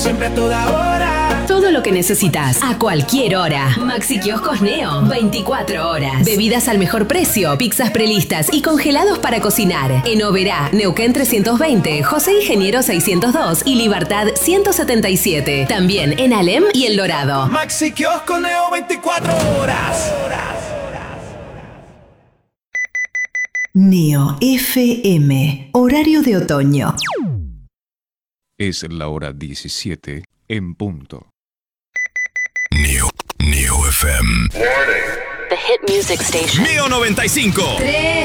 Siempre a toda hora. Todo lo que necesitas, a cualquier hora. Maxi Kioscos Neo, 24 horas. Bebidas al mejor precio, pizzas prelistas y congelados para cocinar. En Oberá, Neuquén 320, José Ingeniero 602 y Libertad 177. También en Alem y El Dorado. Maxi Kiosco Neo, 24 horas. Neo FM, horario de otoño. Es la hora 17 en punto. Neo FM. The hit music station. Neo 95.